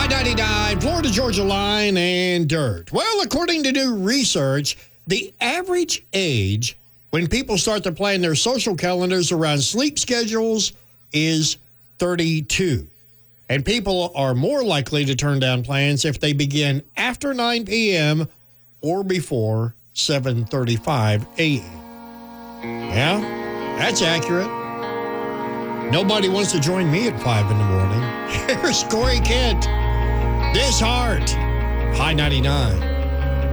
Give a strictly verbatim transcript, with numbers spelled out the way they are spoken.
ninety-nine, Florida Georgia Line and Dirt. Well, according to new research, the average age when people start to plan their social calendars around sleep schedules is thirty-two. And people are more likely to turn down plans if they begin after nine p.m. or before seven thirty-five a.m. Yeah, that's accurate. Nobody wants to join me at five in the morning. Here's Corey Kent. This Heart. High ninety-nine.